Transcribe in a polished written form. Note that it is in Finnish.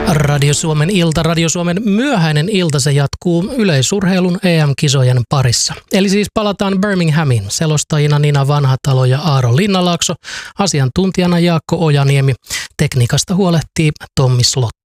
Radio Suomen ilta, Radio Suomen myöhäinen ilta, se jatkuu yleisurheilun EM-kisojen parissa. Eli siis palataan Birminghamiin, selostajina Nina Vanhatalo ja Aaro Linnalaakso, asiantuntijana Jaakko Ojaniemi, tekniikasta huolehtii Tommi Slot.